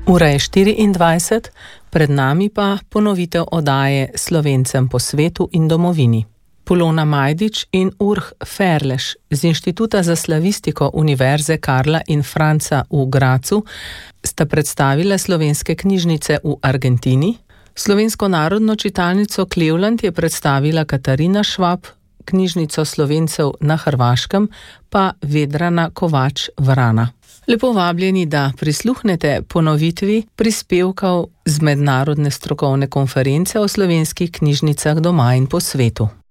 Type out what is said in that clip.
Ura je 24, pred nami pa ponovitev oddaje Slovencem po svetu in domovini. Polona Majdič in Urh Ferleš z Inštituta za slavistiko Univerze Karla in Franca v Grazu sta predstavila slovenske knjižnice v Argentini. Slovensko narodno čitalnico Cleveland je predstavila Katarina Švab, knjižnico Slovencev na Hrvaškem pa Vedrana Kovač Vrana. Lepo vabljeni, da prisluhnete ponovitvi prispevkov z mednarodne strokovne konference o slovenskih knjižnicah doma in po svetu.